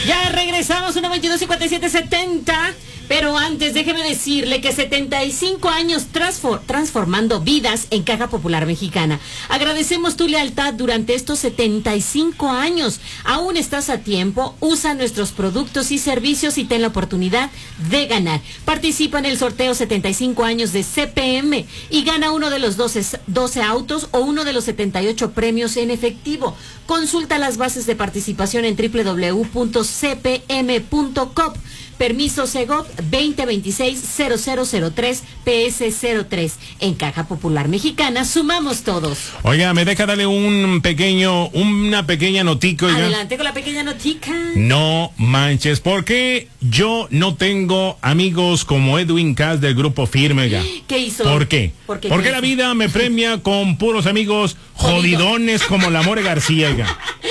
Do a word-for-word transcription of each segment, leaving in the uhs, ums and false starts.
Ya regresamos, uno veintidós cincuenta y siete setenta. Pero antes, déjeme decirle que setenta y cinco años transfor- transformando vidas en Caja Popular Mexicana. Agradecemos tu lealtad durante estos setenta y cinco años. Aún estás a tiempo. Usa nuestros productos y servicios y ten la oportunidad de ganar. Participa en el sorteo setenta y cinco años de C P M y gana uno de los doce, doce autos o uno de los setenta y ocho premios en efectivo. Consulta las bases de participación en doble u doble u doble u punto c p m punto com. Permiso Segov veinte veintiséis cero cero cero tres P S cero tres. En Caja Popular Mexicana sumamos todos. Oiga, me deja darle un pequeño, una pequeña notica. Oiga. Adelante con la pequeña notica. No manches, ¿por qué yo no tengo amigos como Edwin Cass del Grupo Firme? Oiga? ¿Qué hizo? ¿Por qué? ¿Por qué? Porque la vida me premia con puros amigos jodidones como la More García. Oiga.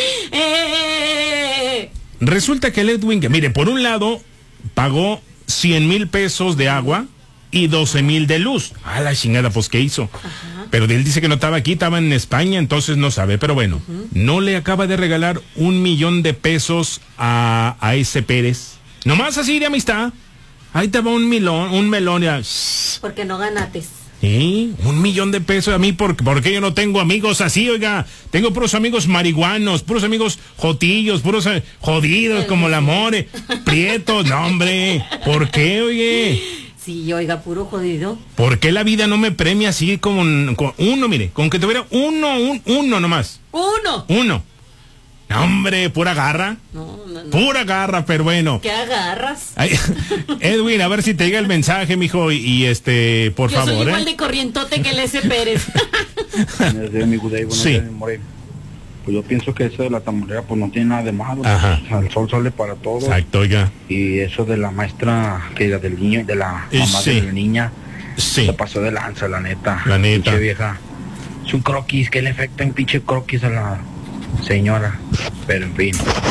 Eh. Resulta que el Edwin, mire, por un lado pagó cien mil pesos de agua y doce mil de luz. Ah, la chingada, pues, ¿qué hizo? Ajá. Pero él dice que no estaba aquí, estaba en España, entonces no sabe. Pero bueno, uh-huh. no le acaba de regalar un millón de pesos a, a ese Pérez. Nomás así de amistad. Ahí te va un melón, un melón ya. Porque no ganates. Sí, un millón de pesos a mí, porque, porque yo no tengo amigos así, oiga. Tengo puros amigos marihuanos, puros amigos jotillos, puros eh, jodidos el como la More, prietos, no hombre. ¿Por qué, oye? Sí, oiga, puro jodido. ¿Por qué la vida no me premia así como con uno, mire, con que tuviera uno, un, uno nomás? Uno. Uno. No, hombre, pura garra. No, no, no. Pura garra, pero bueno. ¿Qué agarras? Ay, Edwin, a ver si te llega el mensaje, mijo, y, y este, por Yo favor. Yo soy igual ¿eh? de corrientote que el S. Pérez. Sí. Pues yo pienso que eso de la tamborera pues no tiene nada de malo. Ajá. O sea, el sol sale para todos. Exacto, oiga. Y eso de la maestra, que era del niño, de la mamá sí. de la niña, sí. se pasó de lanza, la neta. La neta. Pinche vieja. Es un croquis, que le afecta un pinche croquis a la señora. Pero en fin.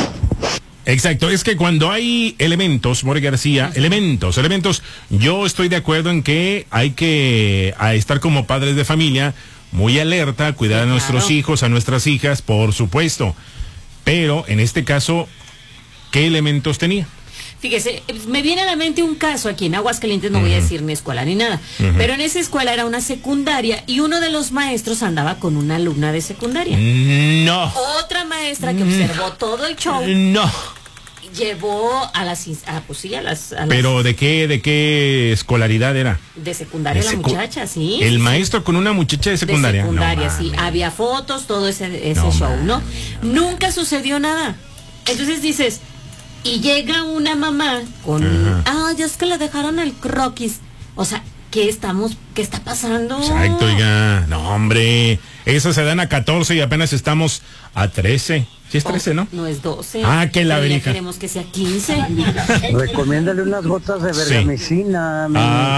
Exacto, es que cuando hay elementos, More García, elementos, elementos, yo estoy de acuerdo en que hay que a estar como padres de familia muy alerta, cuidar sí, a nuestros claro. hijos, a nuestras hijas, por supuesto. Pero en este caso, ¿qué elementos tenía? Fíjese, me viene a la mente un caso aquí en Aguascalientes, no uh-huh. voy a decir ni escuela ni nada, uh-huh. pero en esa escuela era una secundaria y uno de los maestros andaba con una alumna de secundaria. No. Otra maestra que observó todo el show. No. Llevó a las, ah, pues sí, a las, a las... Pero ¿de qué, de qué escolaridad era? De secundaria de secu... la muchacha, sí. El sí, maestro con una muchacha de secundaria. De secundaria, no, sí. mames. Había fotos, todo ese, ese no, show, mames. ¿no? Nunca sucedió nada. Entonces dices, y llega una mamá con, ah, ya es que le dejaron el croquis. O sea, ¿qué estamos, qué está pasando? Exacto, oiga. No, hombre. Esas se dan a catorce y apenas estamos a trece. Sí es trece, ¿no? No es doce. Ah, que la verija. Queremos que sea quince. Recomiéndale unas gotas de vergamicina. Sí.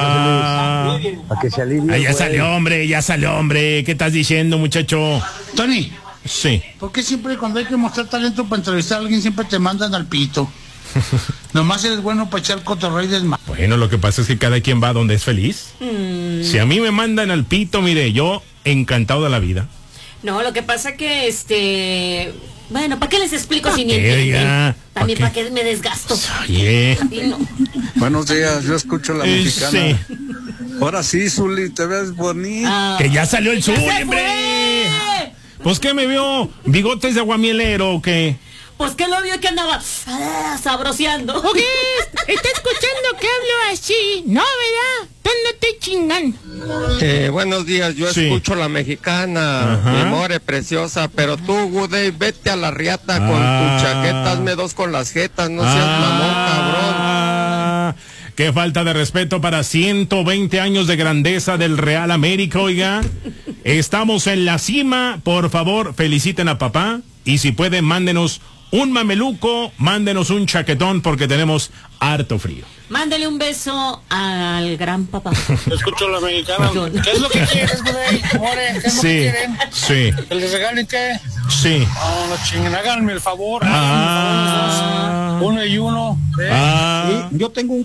Ah, para que se alivie. Ah, ya salió, hombre, ya salió, hombre. ¿Qué estás diciendo, muchacho? Tony. Sí. ¿Por qué siempre cuando hay que mostrar talento para entrevistar a alguien siempre te mandan al pito? Nomás eres bueno para echar cotorreo y desma. Bueno, lo que pasa es que cada quien va donde es feliz. Mm. Si a mí me mandan al pito, mire, yo encantado de la vida. No, lo que pasa que este... Bueno, ¿para qué les explico si ni entienden? También para qué me desgasto. Oye. No. Buenos días, yo escucho la eh, mexicana. Sí. Ahora sí, Zuli, te ves bonito. Ah, que ya salió el Zuli, hombre. Pues ¿qué me vio? ¿Bigotes de aguamielero o qué? Pues que lo vio que andaba ah, sabroseando. Ok, está escuchando que hablo así, ¿no, verdad? Tú no te chingan. Eh, buenos días, yo sí. escucho la mexicana, ajá. Mi more preciosa, pero tú, Gudey, vete a la riata ah. con tu chaqueta, hazme dos con las jetas, no seas ah. mamón, cabrón. Qué falta de respeto para ciento veinte años de grandeza del Real América, oiga. Estamos en la cima, por favor, feliciten a papá y si pueden, mándenos un mameluco, mándenos un chaquetón porque tenemos harto frío. Mándale un beso al gran papá. Escucho la mexicana. ¿Qué es lo que quieres, güey? More, ¿qué es sí, lo que quieren? Sí. ¿Que les regalen qué? Sí. No, no chinguen, háganme el favor. Ah. Háganme el favor, uno y uno. ¿eh? Ah. Sí, yo tengo un